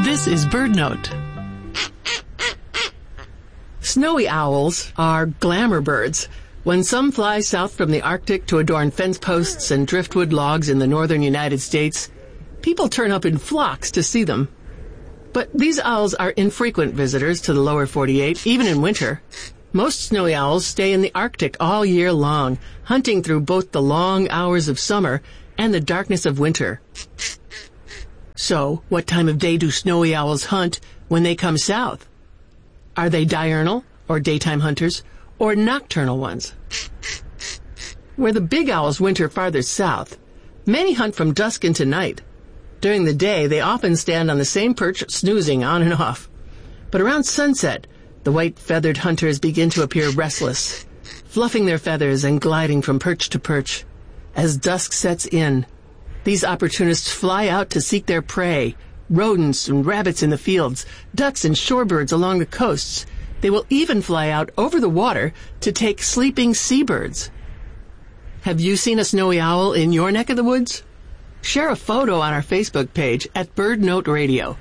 This is BirdNote. Snowy owls are glamour birds. When some fly south from the Arctic to adorn fence posts and driftwood logs in the northern United States, people turn up in flocks to see them. But these owls are infrequent visitors to the lower 48, even in winter. Most snowy owls stay in the Arctic all year long, hunting through both the long hours of summer and the darkness of winter. So, what time of day do snowy owls hunt when they come south? Are they diurnal, or daytime hunters, or nocturnal ones? Where the big owls winter farther south, many hunt from dusk into night. During the day, they often stand on the same perch, snoozing on and off. But around sunset, the white-feathered hunters begin to appear restless, fluffing their feathers and gliding from perch to perch. As dusk sets in, these opportunists fly out to seek their prey, rodents and rabbits in the fields, ducks and shorebirds along the coasts. They will even fly out over the water to take sleeping seabirds. Have you seen a snowy owl in your neck of the woods? Share a photo on our Facebook page at BirdNote Radio.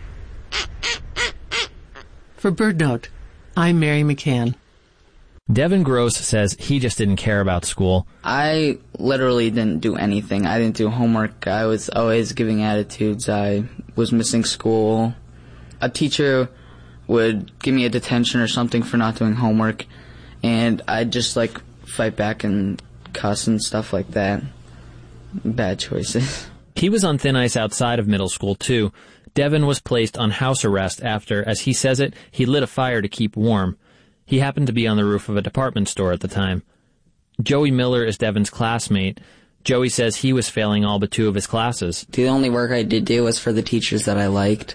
For BirdNote, I'm Mary McCann. Devin Gross says he just didn't care about school. I literally didn't do anything. I didn't do homework. I was always giving attitudes. I was missing school. A teacher would give me a detention or something for not doing homework, and I'd just, fight back and cuss and stuff like that. Bad choices. He was on thin ice outside of middle school, too. Devin was placed on house arrest after, as he says it, he lit a fire to keep warm. He happened to be on the roof of a department store at the time. Joey Miller is Devin's classmate. Joey says he was failing all but 2 of his classes. The only work I did do was for the teachers that I liked,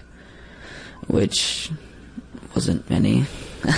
which wasn't many.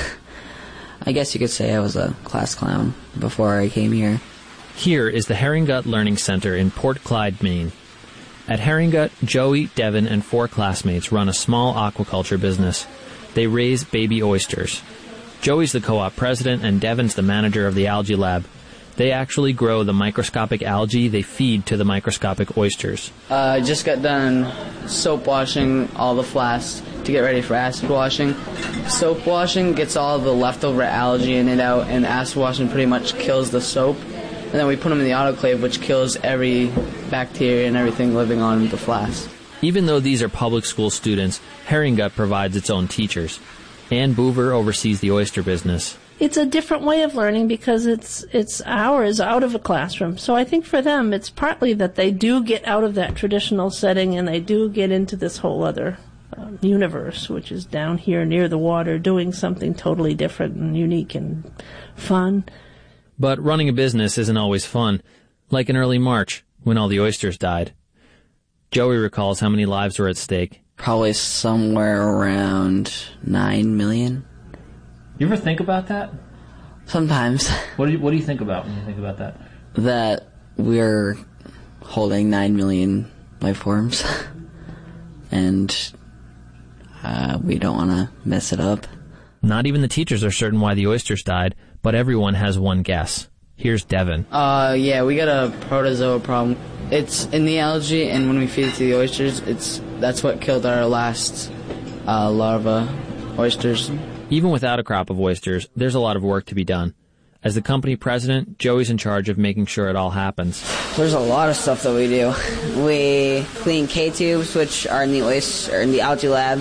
I guess you could say I was a class clown before I came here. Here is the Herringgut Learning Center in Port Clyde, Maine. At Herringgut, Joey, Devin, and 4 classmates run a small aquaculture business. They raise baby oysters. Joey's the co-op president and Devin's the manager of the algae lab. They actually grow the microscopic algae they feed to the microscopic oysters. I just got done soap washing all the flasks to get ready for acid washing. Soap washing gets all the leftover algae in it out, and acid washing pretty much kills the soap. And then we put them in the autoclave, which kills every bacteria and everything living on the flask. Even though these are public school students, Herringgut provides its own teachers. Ann Boover oversees the oyster business. It's a different way of learning because it's hours out of a classroom. So I think for them, it's partly that they do get out of that traditional setting and they do get into this whole other universe, which is down here near the water, doing something totally different and unique and fun. But running a business isn't always fun, like in early March, when all the oysters died. Joey recalls how many lives were at stake. Probably somewhere around 9 million. You ever think about that? Sometimes. What do you think about when you think about that? That we're holding 9 million life forms, and we don't want to mess it up. Not even the teachers are certain why the oysters died, but everyone has one guess. Here's Devin. Yeah, we got a protozoa problem. It's in the algae, and when we feed it to the oysters, that's what killed our last larva oysters. Even without a crop of oysters, there's a lot of work to be done. As the company president, Joey's in charge of making sure it all happens. There's a lot of stuff that we do. We clean K-tubes, which are in the algae lab,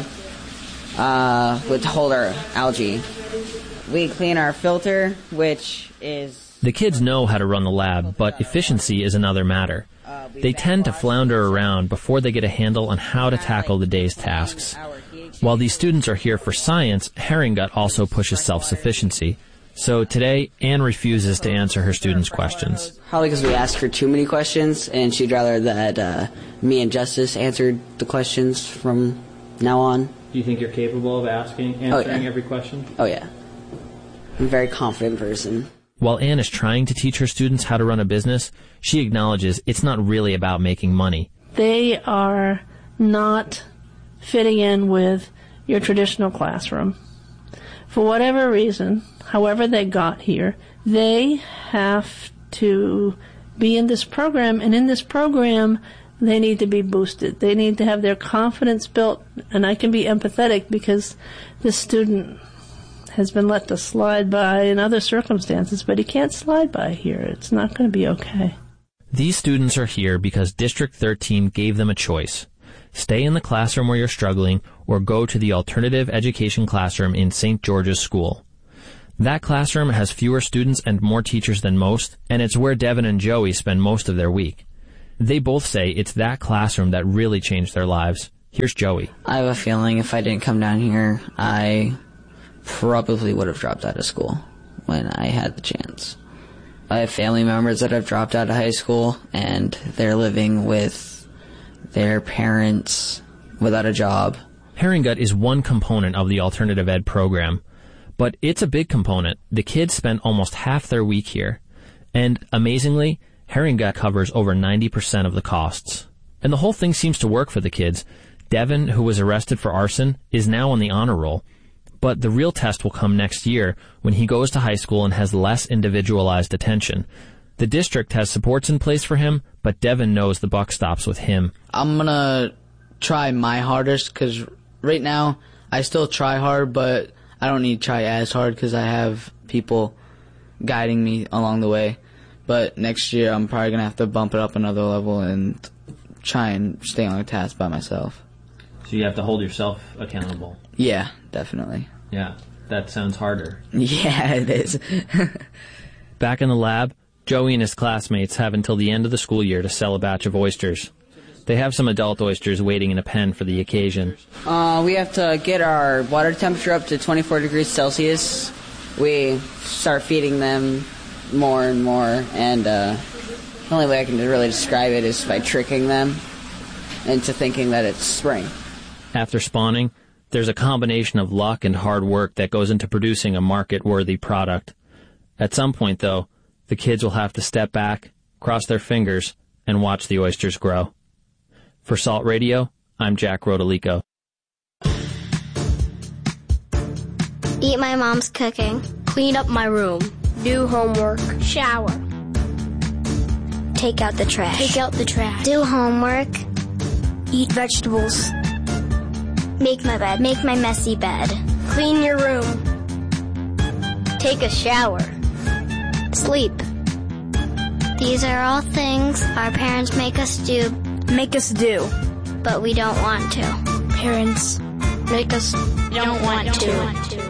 which hold our algae. We clean our filter, which is... The kids know how to run the lab, but efficiency is another matter. They tend to flounder around before they get a handle on how to tackle the day's tasks. While these students are here for science, Herringgut also pushes self-sufficiency. So today, Anne refuses to answer her students' questions. Probably because we asked her too many questions, and she'd rather that me and Justice answered the questions from now on. Do you think you're capable of answering every question? Oh, yeah. I'm a very confident person. While Anne is trying to teach her students how to run a business, she acknowledges it's not really about making money. They are not fitting in with your traditional classroom. For whatever reason, however they got here, they have to be in this program, and in this program, They need to be boosted. They need to have their confidence built, and I can be empathetic because this student has been let to slide by in other circumstances, but he can't slide by here. It's not going to be okay. These students are here because District 13 gave them a choice. Stay in the classroom where you're struggling or go to the alternative education classroom in St. George's School. That classroom has fewer students and more teachers than most, and it's where Devin and Joey spend most of their week. They both say it's that classroom that really changed their lives. Here's Joey. I have a feeling if I didn't come down here, I probably would have dropped out of school when I had the chance. I have family members that have dropped out of high school, and they're living with their parents without a job. Herringut is one component of the alternative ed program, but it's a big component. The kids spend almost half their week here, and amazingly, Herringut covers over 90% of the costs. And the whole thing seems to work for the kids. Devin, who was arrested for arson, is now on the honor roll. But the real test will come next year when he goes to high school and has less individualized attention. The district has supports in place for him, but Devin knows the buck stops with him. I'm going to try my hardest because right now I still try hard, but I don't need to try as hard because I have people guiding me along the way. But next year I'm probably going to have to bump it up another level and try and stay on a task by myself. So you have to hold yourself accountable. Yeah, definitely. Yeah, that sounds harder. Yeah, it is. Back in the lab, Joey and his classmates have until the end of the school year to sell a batch of oysters. They have some adult oysters waiting in a pen for the occasion. We have to get our water temperature up to 24 degrees Celsius. We start feeding them more and more, and the only way I can really describe it is by tricking them into thinking that it's spring. After spawning, there's a combination of luck and hard work that goes into producing a market-worthy product. At some point, though, the kids will have to step back, cross their fingers, and watch the oysters grow. For Salt Radio, I'm Jack Rodolico. Eat my mom's cooking. Clean up my room. Do homework. Shower. Take out the trash. Take out the trash. Do homework. Eat vegetables. Make my bed. Make my messy bed. Clean your room. Take a shower. Sleep. These are all things our parents make us do. But we don't want to. Parents make us don't want to.